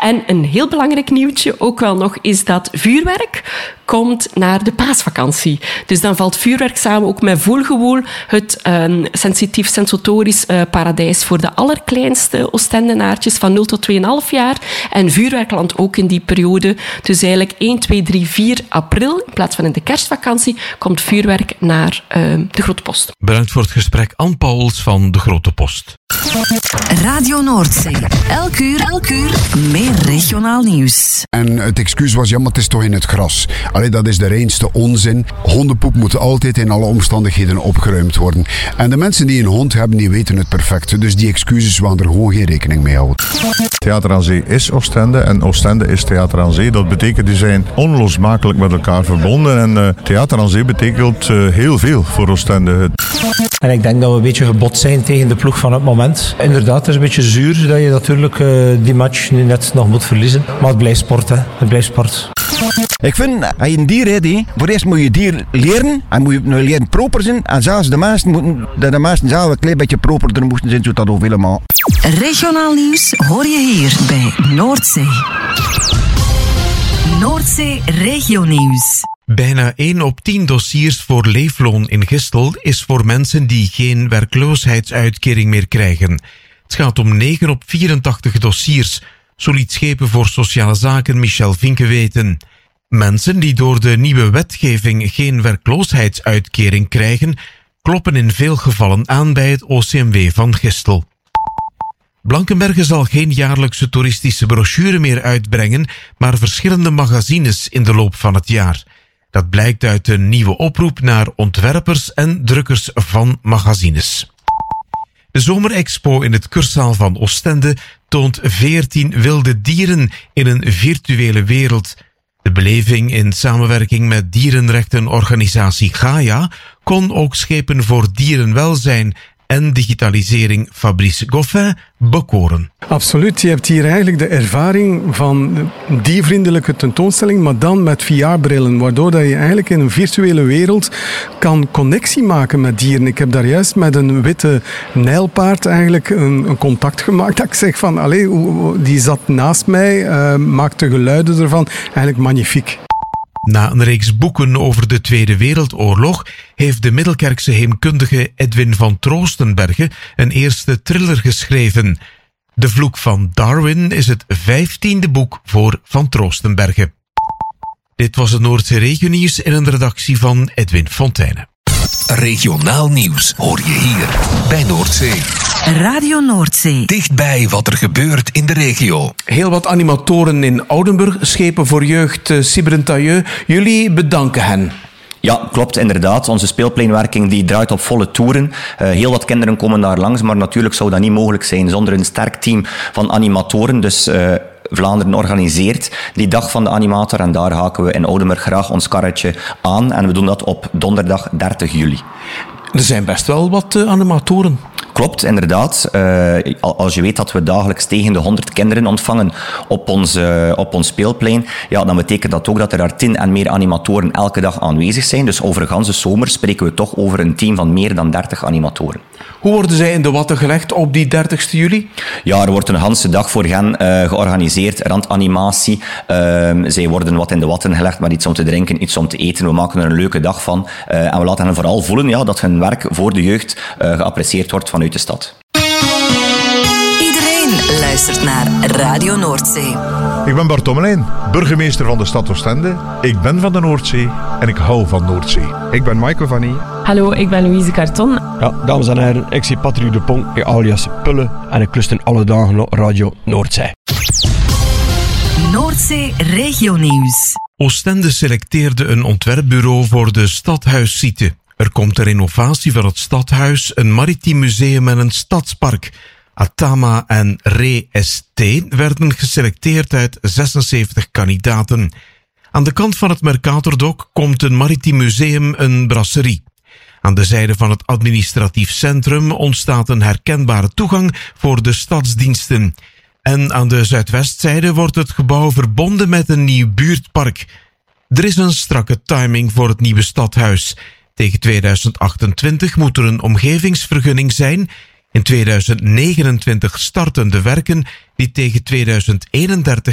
En een heel belangrijk nieuwtje ook wel nog is dat vuurwerk komt naar de paasvakantie. Dus dan valt vuurwerk samen ook met Voelgewoel, het sensitief sensotorisch paradijs voor de allerkleinste Oostendenaartjes van 0 tot 2,5 jaar. En vuurwerkland ook in die periode. Dus eigenlijk 1, 2, 3, 4 april, in plaats van in de kerstvakantie, komt vuurwerk naar de Grote Post. Bedankt voor het gesprek, Ann Pauwels van de Grote Post. Radio Noordzee. Elk uur meer regionaal nieuws. En het excuus was, ja, maar het is toch in het gras. Allee, dat is de reinste onzin. Hondenpoep moet altijd in alle omstandigheden opgeruimd worden. En de mensen die een hond hebben, die weten het perfect. Dus die excuses waren er gewoon geen rekening mee houden. Theater aan Zee is Oostende en Oostende is Theater aan Zee. Dat betekent, die zijn onlosmakelijk met elkaar verbonden. En Theater aan Zee betekent heel veel voor Oostende. En ik denk dat we een beetje gebot zijn tegen de ploeg van het moment. Inderdaad, het is een beetje zuur dat je natuurlijk die match nu net nog moet verliezen. Maar het blijft sport, hè. Het blijft sport. Ik vind, als je een dier hebt, voor eerst moet je dier leren. En moet je leren proper zijn. En zelfs de mensen zelf een klein beetje properder moesten zijn, zodat ook helemaal. Regionaal nieuws hoor je hier bij Noordzee. Noordzee Regionieuws. Bijna 1 op 10 dossiers voor leefloon in Gistel is voor mensen die geen werkloosheidsuitkering meer krijgen. Het gaat om 9 op 84 dossiers, zo liet Schepen voor Sociale Zaken Michel Vinke weten. Mensen die door de nieuwe wetgeving geen werkloosheidsuitkering krijgen, kloppen in veel gevallen aan bij het OCMW van Gistel. Blankenberge zal geen jaarlijkse toeristische brochure meer uitbrengen, maar verschillende magazines in de loop van het jaar. Dat blijkt uit een nieuwe oproep naar ontwerpers en drukkers van magazines. De zomerexpo in het Kurszaal van Oostende toont 14 wilde dieren in een virtuele wereld. De beleving in samenwerking met dierenrechtenorganisatie Gaia kon ook Schepen voor Dierenwelzijn en digitalisering Fabrice Goffin bekoren. Absoluut, je hebt hier eigenlijk de ervaring van die vriendelijke tentoonstelling, maar dan met VR-brillen, waardoor dat je eigenlijk in een virtuele wereld kan connectie maken met dieren. Ik heb daar juist met een witte nijlpaard eigenlijk een contact gemaakt. Dat ik zeg van, allee, die zat naast mij, maakte geluiden ervan. Eigenlijk magnifiek. Na een reeks boeken over de Tweede Wereldoorlog heeft de Middelkerkse heemkundige Edwin van Troostenberge een eerste thriller geschreven. De Vloek van Darwin is het 15e boek voor Van Troostenberge. Dit was het Noordzee Regionieuws in een redactie van Edwin Fontijne. Regionaal nieuws hoor je hier bij Noordzee. Radio Noordzee. Dichtbij wat er gebeurt in de regio. Heel wat animatoren in Oudenburg, Schepen voor Jeugd, Cibrentailleux. Jullie bedanken hen. Ja, klopt, inderdaad. Onze speelpleinwerking die draait op volle toeren. Heel wat kinderen komen daar langs, maar natuurlijk zou dat niet mogelijk zijn zonder een sterk team van animatoren. Dus Vlaanderen organiseert die dag van de animator en daar haken we in Oudenburg graag ons karretje aan. En we doen dat op donderdag 30 juli. Er zijn best wel wat animatoren. Klopt, inderdaad. Als je weet dat we dagelijks tegen de 100 kinderen ontvangen op ons speelplein, ja, dan betekent dat ook dat er daar 10 en meer animatoren elke dag aanwezig zijn. Dus overigens de zomer spreken we toch over een team van meer dan 30 animatoren. Hoe worden zij in de watten gelegd op die 30 juli? Ja, er wordt een hele dag voor hen georganiseerd, randanimatie. Zij worden wat in de watten gelegd met iets om te drinken, iets om te eten. We maken er een leuke dag van. En we laten hen vooral voelen dat hun werk voor de jeugd geapprecieerd wordt vanuit de stad. Iedereen luistert naar Radio Noordzee. Ik ben Bart Tommelijn, burgemeester van de stad Oostende. Ik ben van de Noordzee en ik hou van Noordzee. Ik ben Michael van Nie. Hallo, ik ben Louise Carton. Ja, dames en heren, ik zie Patrick de Pont, alias Pulle. En ik luister alle dagen naar Radio Noordzee. Noordzee Regionieuws. Oostende selecteerde een ontwerpbureau voor de stadhuissite. Er komt ter renovatie van het stadhuis een maritiem museum en een stadspark. Atama en Re-ST werden geselecteerd uit 76 kandidaten. Aan de kant van het Mercatordok komt een maritiem museum, een brasserie. Aan de zijde van het administratief centrum ontstaat een herkenbare toegang voor de stadsdiensten. En aan de zuidwestzijde wordt het gebouw verbonden met een nieuw buurtpark. Er is een strakke timing voor het nieuwe stadhuis. Tegen 2028 moet er een omgevingsvergunning zijn. In 2029 starten de werken die tegen 2031